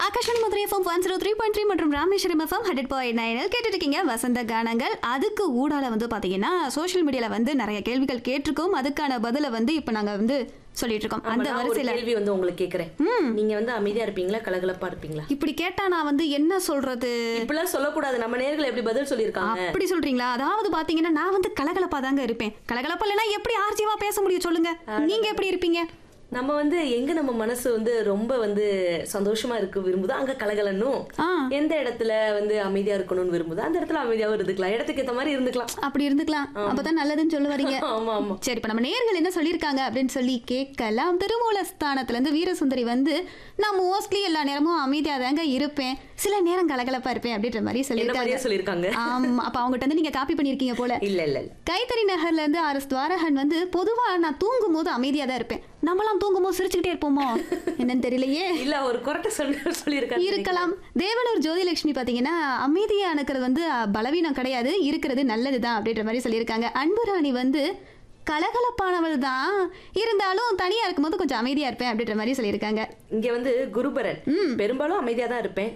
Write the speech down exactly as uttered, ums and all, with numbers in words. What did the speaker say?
Akashvani Madurai FM one zero three point three மற்றும் Rameswaram FM hundred point nine கேட்டுட்டு இருக்கீங்க வசந்த கானங்கள். அதுக்கு ஊடால வந்து பாத்தீங்கன்னா சோஷியல் மீடியால வந்து நிறைய கேள்விகள் கேட்டிருக்கோம். அதுக்கான பதில வந்து இப்ப நாங்க வந்து சொல்லிட்டு இருக்கோம். அந்த வரிசையில கேள்வி வந்து உங்களுக்கு கேக்குறேன், நீங்க வந்து அமைதியா இருப்பீங்களா கலகலப்பா இருப்பீங்களா? இப்படி கேட்டா நான் வந்து என்ன சொல்றது? இப்படிலாம் சொல்லக்கூடாது. நம்ம நேயர்கள் எப்படி பதில் சொல்லியிருக்காங்க அப்படி சொல்றீங்களா? அதாவது பாத்தீங்கன்னா நான் வந்து கலகலப்பா தாங்க இருப்பேன். கலகலப்பா இல்லைன்னா எப்படி ஆர்ஜிவா பேச முடியும் சொல்லுங்க? நீங்க எப்படி இருப்பீங்க? நம்ம வந்து எங்க நம்ம மனசு வந்து ரொம்ப வந்து சந்தோஷமா இருக்கு விரும்புதோ அங்க கலகலன்னும், எந்த இடத்துல வந்து அமைதியா இருக்கணும்னு விரும்புதோ அந்த இடத்துல அமைதியாவும் இருந்துக்கலாம். இடத்துக்கு ஏத்த மாதிரி இருந்துக்கலாம். அப்படி இருந்துக்கலாம். அப்பதான் நல்லதுன்னு சொல்ல வரீங்க. ஆமா ஆமா. சரி, இப்ப நம்ம நேர்கள் என்ன சொல்லியிருக்காங்க அப்படின்னு சொல்லி கேட்கலாம். திருமூலஸ்தானத்துல இருந்து வீரசுந்தரி வந்து நான் மோஸ்ட்லி எல்லா நேரமும் அமைதியா தாங்க இருப்பேன், சில நேரம் கலகலப்பா இருப்பேன் அப்படின்ற மாதிரி சொல்லியிருக்காங்க சொல்லியிருக்காங்க. ஆமா, அப்ப அவங்ககிட்ட வந்து நீங்க காப்பி பண்ணிருக்கீங்க போல. இல்ல இல்ல கைத்தறி நகர்ல இருந்து ஆர் எஸ் துவாரகன் வந்து பொதுவா நான் தூங்கும் போது அமைதியா தான் இருப்பேன். நம்மளாம் தூங்கும் போது சிரிச்சுக்கிட்டே இருப்போமோ என்னன்னு தெரியலையே. இல்ல ஒரு கொரட்டை சொல்லியிருக்காங்க. இருக்கலாம். தேவனூர் ஜோதிலட்சுமி பாத்தீங்கன்னா அமைதியா இருக்கிறது வந்து பலவீனம் கிடையாது, இருக்கிறது நல்லதுதான் அப்படின்ற மாதிரி சொல்லியிருக்காங்க. அன்புராணி வந்து கலகலப்பானவள் தான், இருந்தாலும் தனியா இருக்கும்போது கொஞ்சம் அமைதியா இருப்பேன் அப்படின்ற மாதிரி சொல்லியிருக்காங்க. இங்க வந்து குருபரன் பெரும்பாலும் அமைதியா தான் இருப்பேன்,